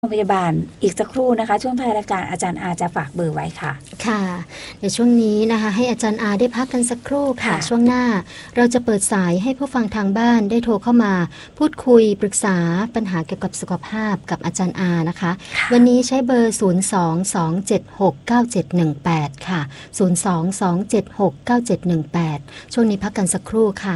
โรงพยาบาลอีกสักครู่นะคะช่วงท้ายรายการอาจารย์อาจะฝากเบอร์ไว้ค่ะค่ะในช่วงนี้นะคะให้อาจารย์อาได้พักกันสักครู่ค่ะช่วงหน้าเราจะเปิดสายให้ผู้ฟังทางบ้านได้โทรเข้ามาพูดคุยปรึกษาปัญหาเกี่ยวกับสุขภาพกับอาจารย์อานะคะวันนี้ใช้เบอร์ 022769718 ค่ะ 022769718 ช่วงนี้พักกันสักครู่ค่ะ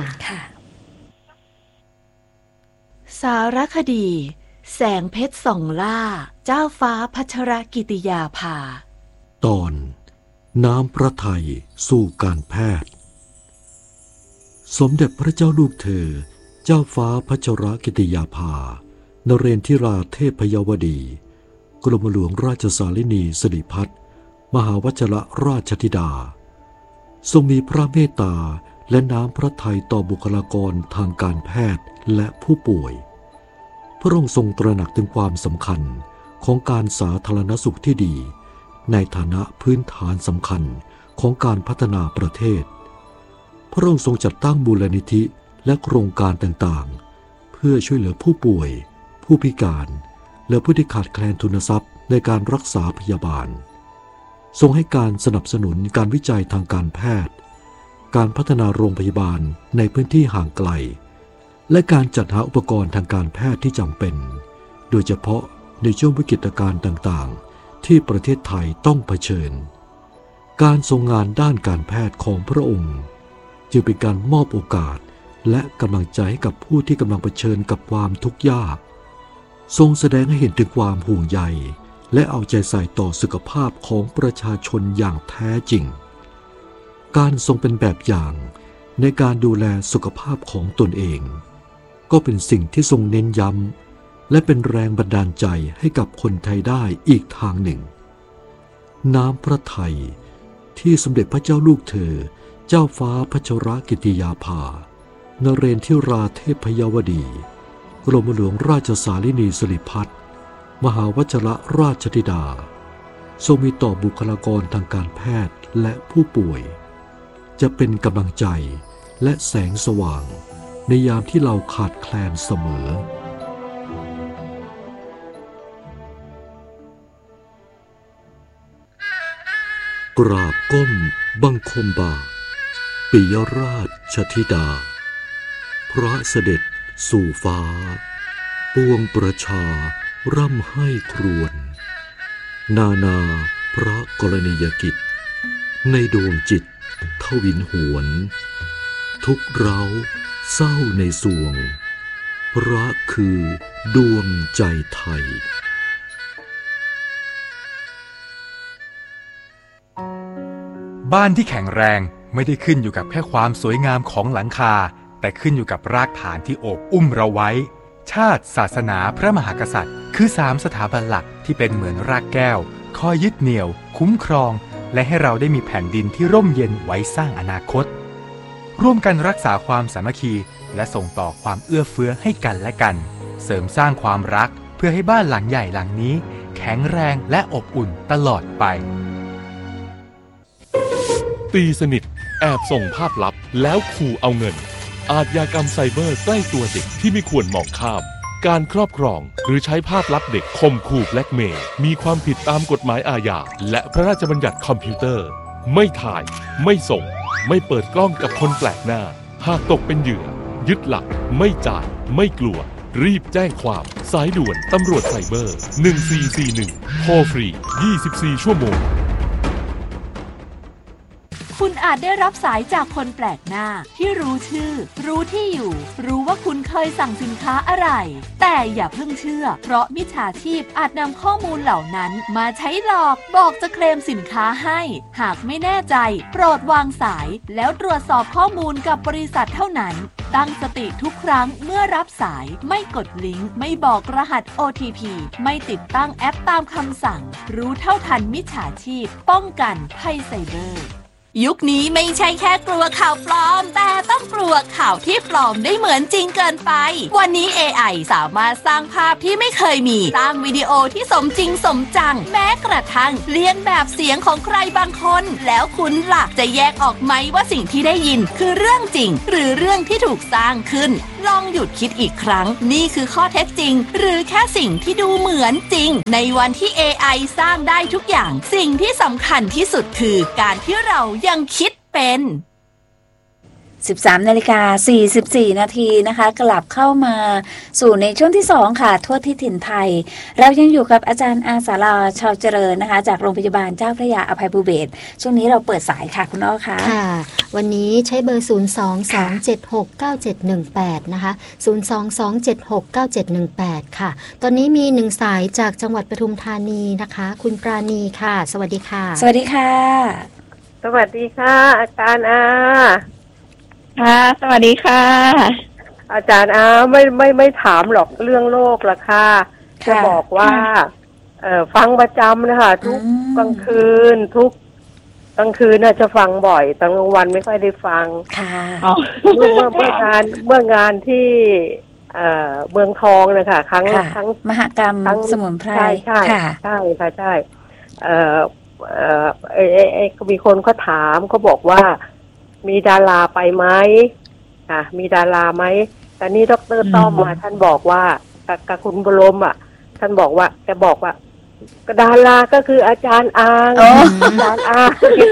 สารคดีแสงเพชรส่องล่าเจ้าฟ้าพัชรกิติยาภาตอนน้ำพระทัยสู่การแพทย์สมเด็จพระเจ้าลูกเธอเจ้าฟ้าพัชรกิติยาภานเรนทิราเทพยวดีกรมหลวงราชสารินีสิริพัฒน์มหาวชิรราชธิดาทรงมีพระเมตตาและน้ำพระทัยต่อบุคลากรทางการแพทย์และผู้ป่วยพระองค์ทรงตระหนักถึงความสำคัญของการสาธารณสุขที่ดีในฐานะพื้นฐานสำคัญของการพัฒนาประเทศพระองค์ทรงจัดตั้งมูลนิธิและโครงการต่างๆเพื่อช่วยเหลือผู้ป่วยผู้พิการและผู้ที่ขาดแคลนทุนทรัพย์ในการรักษาพยาบาลทรงให้การสนับสนุนการวิจัยทางการแพทย์การพัฒนาโรงพยาบาลในพื้นที่ห่างไกลและการจัดหาอุปกรณ์ทางการแพทย์ที่จำเป็นโดยเฉพาะในช่วงวิกฤตการณ์ต่างๆที่ประเทศไทยต้องเผชิญการทรงงานด้านการแพทย์ของพระองค์จึงเป็นการมอบโอกาสและกำลังใจให้กับผู้ที่กำลังเผชิญกับความทุกข์ยากทรงแสดงให้เห็นถึงความห่วงใยและเอาใจใส่ต่อสุขภาพของประชาชนอย่างแท้จริงการทรงเป็นแบบอย่างในการดูแลสุขภาพของตนเองก็เป็นสิ่งที่ทรงเน้นย้ำและเป็นแรงบันดาลใจให้กับคนไทยได้อีกทางหนึ่งน้ำพระทัยที่สมเด็จพระเจ้าลูกเธอเจ้าฟ้าพัชรกิติยาภานเรนทิราเทพยวดีกรมหลวงราชสารินีสิริพัฒน์มหาวชิรราชธิดาทรงมีต่อบุคลากรทางการแพทย์และผู้ป่วยจะเป็นกำลังใจและแสงสว่างในยามที่เราขาดแคลนเสมอกราบก้มบังคมบาทปิยราชธิดาพระเสด็จสู่ฟ้าปวงประชาร่ำไห้ครวญนานาพระกรณียกิจในดวงจิตทวินหวนทุกเร้าเศร้าในสวงพระคือดวงใจไทยบ้านที่แข็งแรงไม่ได้ขึ้นอยู่กับแค่ความสวยงามของหลังคาแต่ขึ้นอยู่กับรากฐานที่โอบอุ้มเราไว้ชาติศาสนาพระมหากษัตริย์คือ3สถาบันหลักที่เป็นเหมือนรากแก้วคอยยึดเหนี่ยวคุ้มครองและให้เราได้มีแผ่นดินที่ร่มเย็นไว้สร้างอนาคตร่วมกันรักษาความสามัคคีและส่งต่อความเอื้อเฟื้อให้กันและกันเสริมสร้างความรักเพื่อให้บ้านหลังใหญ่หลังนี้แข็งแรงและอบอุ่นตลอดไปตีสนิทแอบส่งภาพลับแล้วขู่เอาเงินอาชญากรรมไซเบอร์ใกล้ตัวเด็กที่ไม่ควรมองข้ามการครอบครองหรือใช้ภาพลับเด็กข่มขู่แบล็กเมย์มีความผิดตามกฎหมายอาญาและพระราชบัญญัติคอมพิวเตอร์ไม่ถ่ายไม่ส่งไม่เปิดกล้องกับคนแปลกหน้าหากตกเป็นเหยื่อยึดหลักไม่จ่ายไม่กลัวรีบแจ้งความสายด่วนตำรวจไซเบอร์1441โทรฟรี24ชั่วโมงคุณอาจได้รับสายจากคนแปลกหน้าที่รู้ชื่อรู้ที่อยู่รู้ว่าคุณเคยสั่งสินค้าอะไรแต่อย่าเพิ่งเชื่อเพราะมิจฉาชีพอาจนำข้อมูลเหล่านั้นมาใช้หลอกบอกจะเคลมสินค้าให้หากไม่แน่ใจโปรดวางสายแล้วตรวจสอบข้อมูลกับบริษัทเท่านั้นตั้งสติทุกครั้งเมื่อรับสายไม่กดลิงก์ไม่บอกรหัส OTP ไม่ติดตั้งแอปตามคำสั่งรู้เท่าทันมิจฉาชีพป้องกันภัยไซเบอร์ยุคนี้ไม่ใช่แค่กลัวข่าวปลอมแต่ต้องกลัวข่าวที่ปลอมได้เหมือนจริงเกินไปวันนี้ AI สามารถสร้างภาพที่ไม่เคยมีสร้างวิดีโอที่สมจริงสมจังแม้กระทั่งเลียนแบบเสียงของใครบางคนแล้วคุณล่ะจะแยกออกไหมว่าสิ่งที่ได้ยินคือเรื่องจริงหรือเรื่องที่ถูกสร้างขึ้นลองหยุดคิดอีกครั้งนี่คือข้อเท็จจริงหรือแค่สิ่งที่ดูเหมือนจริงในวันที่ AI สร้างได้ทุกอย่างสิ่งที่สำคัญที่สุดคือการที่เรายังคิดเป็น 13:44 นาทีนะคะกลับเข้ามาสู่ในช่วงที่2ค่ะทั่วทิศถิ่นไทยเรายังอยู่กับอาจารย์อาสาราชาวเจริญนะคะจากโรงพยาบาลเจ้าพระยาอภัยภูเบศรช่วงนี้เราเปิดสายค่ะคุณอ้อค่ะค่ะวันนี้ใช้เบอร์022769718นะคะ022769718ค่ะตอนนี้มี1สายจากจังหวัดปทุมธานีนะคะคุณปราณีค่ะสวัสดีค่ะสวัสดีค่ะสวัสดีค่ะอาจารย์อาค่ะสวัสดีค่ะอาจารย์อาไม่ถามหรอกเรื่องโรคละค่ะจะบอกว่าฟังประจำนะคะทุกกลางคืนทุกกลางคืนน่ะจะฟังบ่อยตอนกลางวันไม่ค่อยได้ฟังค่ะเมื่องานที่เมืองทองนะคะครั้งมหกรรมสมุนไพรใช่ค่ะใช่มีคนเขาถามเขาบอกว่ามีดาราไปไหมมีดาราไหมแต่นี่ดร.ต้อมมาท่านบอกว่ากับคุณบรมท่านบอกว่าจะบอกว่าดาราก็คืออาจารย์อาอาจารย์อา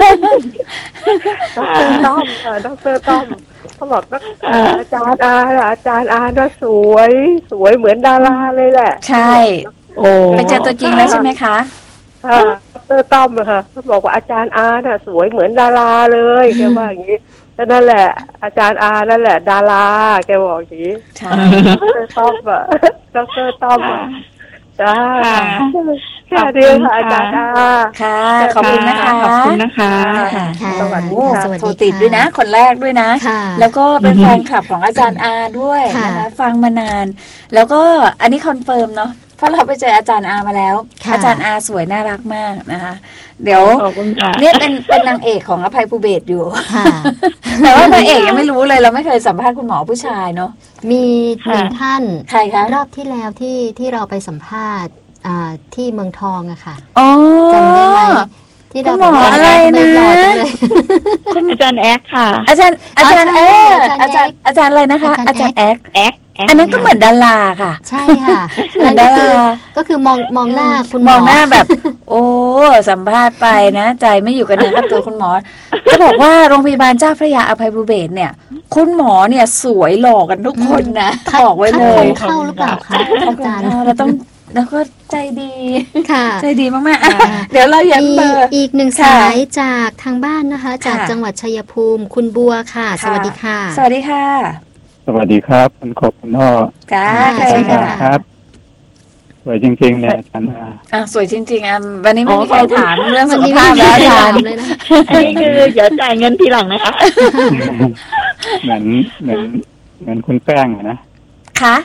ดร.ต้อมเขาบอกอาจารย์อาน่ะสวยเหมือนดาราเลยแหละใช่ไปเจอตัวจริงแล้วใช่ไหมคะดร.ต้อมค่ะเขาบอกว่าอาจารย์อาน่ะสวยเหมือนดาราเลยแกว่าอย่างนี้นั่นแหละอาจารย์อานั่นแหละดาราแกบอกอย่างนี้ดร.ต้อมดร.ต้อมจ้าแค่เดียวค่ะอาจารย์อาค่ะขอบคุณนะคะขอบคุณนะคะสวัสดีค่ะโทรติดด้วยนะคนแรกด้วยนะแล้วก็เป็นแฟนคลับของอาจารย์อาด้วยนะคะฟังมานานแล้วก็อันนี้คอนเฟิร์มเนาะเพราะเราไปเจออาจารย์อามาแล้วอาจารย์อาสวยน่ารักมากนะคะเดี๋ยวเนี่ยเป็นนางเอกของอภัยภูเบศรอยู่แต่ว่านางเอกยังไม่รู้เลยเราไม่เคยสัมภาษณ์คุณหมอผู้ชายเนาะมีหนึ่งท่านใครคะรอบที่แล้วที่เราไปสัมภาษณ์ที่เมืองทองอะค่ะจำได้ไหมที่เราหมออะไรนะอาจารย์แอ๊กค่ะอาจารย์อะไรนะคะอาจารย์แอ๊กอันนั้นก็เหมือนดาราค่ะใช่ค่ะเหมือนดาราก็คือมองหน้าคุณมองหน้าแบบโอ้สัมภาษณ์ไปนะใจไม่อยู่กับเนื้อกับตัวคุณหมอจะบอกว่าโรงพยาบาลเจ้าพระยาอภัยภูเบศรเนี่ยคุณหมอเนี่ยสวยหล่อกันทุกคนนะบอกไว้เลยเข้าหรือเปล่าคะอาจารย์เราต้องแล้วก็ใจดีค่ะใจดีมากๆเดี๋ยวเราอยากเบอร์อีกหนึ่งสายจากทางบ้านนะคะจากจังหวัดชัยภูมิคุณบัวค่ะสวัสดีค่ะสวัสดีค่ะสวัสดีครับคุณขอบคุณพ่อค่ะครับสวยจริงๆเนี่ยอาจารย์สวยจริงๆวันนี้ไม่มีใครถามเรื่องสุขภาพแล้วอาจารย์เลยนะอันนี้คือเดี๋ยวจ่ายเงินทีหลังนะคะเหมือนคุณแป้งนะค่ะ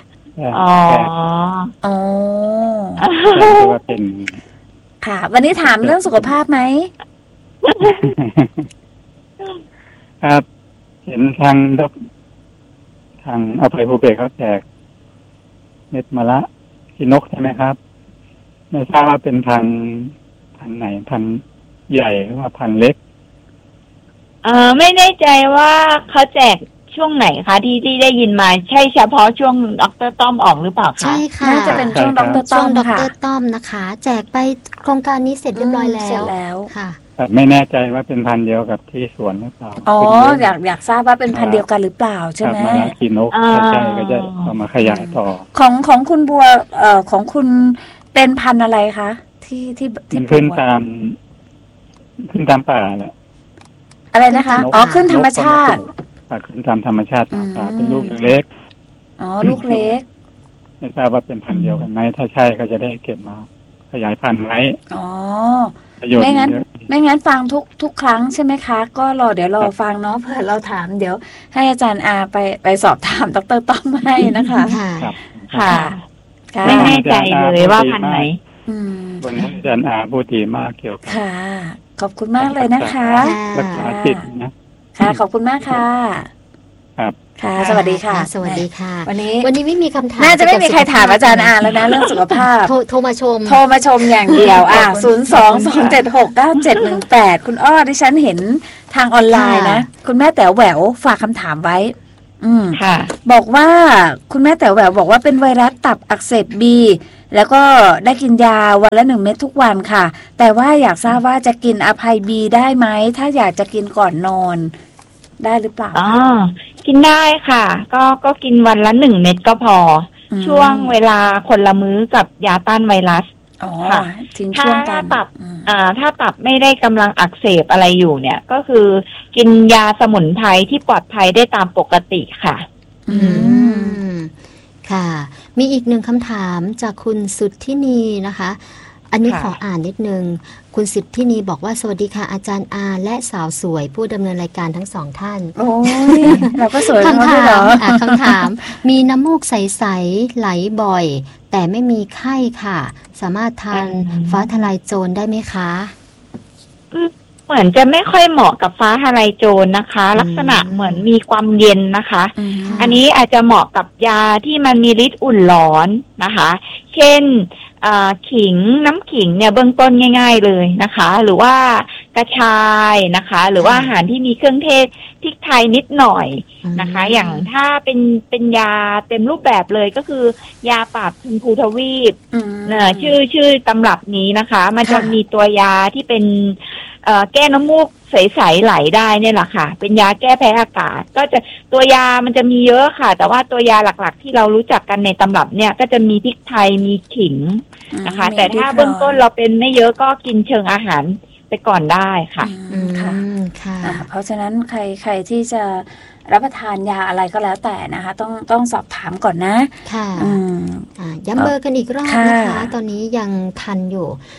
ว่าเป็นค่ะวันนี้ถามเรื่องสุขภาพไหมครับเห็นทางอภัยภูเบศรเขาแจกเม็ดมะละที่นกใช่ไหมครับไม่ทราบว่าเป็นพันไหนพันใหญ่หรือว่าพันเล็กไม่แน่ใจว่าเขาแจกช่วงไหนคะที่ได้ยินมาใช่เฉพาะช่วงดร.ต้อมออกหรือเปล่าคะใช่ค่ะน่าจะเป็นช่วงดร.ต้อมค่ะดร.ต้อมนะคะแจกไปโครงการนี้เสร็จเรียบร้อยแล้วค่ะแต่ไม่แน่ใจว่าเป็นพันเดียวกับที่สวนหรือเปล่าอยากทราบว่าเป็นพันเดียวกันหรือเปล่าใช่ไหมกินนกใช่ก็จะเอามาขยายต่อของคุณบัวของคุณเป็นพันอะไรคะที่ขึ้นตามป่าแหละอะไรนะคะขึ้นธรรมชาติขึ้นตามธรรมชาติป่าเป็นลูกเล็กลูกเล็กไม่ทราบว่าเป็นพันเดียวกันไหมถ้าใช่ก็จะได้เก็บมาขยายพันธุ์ไว้ไม่งั้นฟังทุกครั้งใช่ไหมคะก็เดี๋ยวรอฟังเนาะเผื่อเราถามเดี๋ยวให้อาจารย์อาไปสอบถามดร.ต้อมให้นะคะค่ะไม่แน่ใจเลยว่าพันไหนวันนี้อาจารย์อาพูดดีมากเกี่ยวกับค่ะขอบคุณมากเลยนะคะรักษาจิตนะค่ะขอบคุณมากค่ะครับค่ะสวัสดีค่ะสวัสดีค่ะวันนี้ไม่มีคำถามน่าจะไม่มีใครถามอาจารย์อาแล้วนะเรื่องสุขภาพโทรมาชมอย่างเดียว022769718คุณอ้อดิฉันเห็นทางออนไลน์นะคุณแม่แต๋วแหววฝากคำถามไว้ค่ะบอกว่าคุณแม่แต่แหววบอกว่าเป็นไวรัสตับอักเสบบีแล้วก็ได้กินยาวันละ1 เม็ดทุกวันค่ะแต่ว่าอยากทราบว่าจะกินอภัยบีได้ไหมถ้าอยากจะกินก่อนนอนได้หรือเปล่ากินได้ค่ะก็กินวันละ1 เม็ดก็พอช่วงเวลาคนละมื้อกับยาต้านไวรัสค่ะถ้าตับไม่ได้กำลังอักเสบอะไรอยู่เนี่ยก็คือกินยาสมุนไพรที่ปลอดภัยได้ตามปกติค่ะค่ะมีอีก1คำถามจากคุณสุทธินีนะคะอันนี้ขออ่านนิดนึงคุณสุทธินีบอกว่าสวัสดีค่ะอาจารย์อาและสาวสวยผู้ดำเนินรายการทั้ง2 ท่านโอ้ยเราก็สวยคำถามคำถามมีน้ำมูกใสๆไหลบ่อยแต่ไม่มีไข้ค่ะสามารถทานฟ้าทลายโจรได้ไหมคะเหมือนจะไม่ค่อยเหมาะกับฟ้าทลายโจรนะคะลักษณะเหมือนมีความเย็นนะคะอันนี้อาจจะเหมาะกับยาที่มันมีฤทธิ์อุ่นร้อนนะคะเช่นขิงน้ำขิงเนี่ยเบื้องต้นง่ายๆเลยนะคะหรือว่ากระชายนะคะหรือว่าอาหารที่มีเครื่องเทศพริกไทยนิดหน่อยนะคะอย่างถ้าเป็นยาเต็มรูปแบบเลยก็คือยาปราบชมพูทวีปชื่อตำรับนี้นะคะมันจะมีตัวยาที่เป็นแก้น้ำมูกใสๆไหลได้เนี่ยแหละค่ะเป็นยาแก้แพ้อากาศก็จะตัวยามันจะมีเยอะค่ะแต่ว่าตัวยาหลักๆที่เรารู้จักกันในตำรับเนี่ยก็จะมีพริกไทยมีขิงนะคะแต่ถ้าเบื้องต้นเราเป็นไม่เยอะก็กินเชิงอาหารไปก่อนได้ค่ะค่ะเพราะฉะนั้นใครที่จะรับประทานยาอะไรก็แล้วแต่นะคะต้องสอบถามก่อนนะค่ะย้ำเบอร์กันอีกรอบนะคะตอนนี้ยังทันอยู่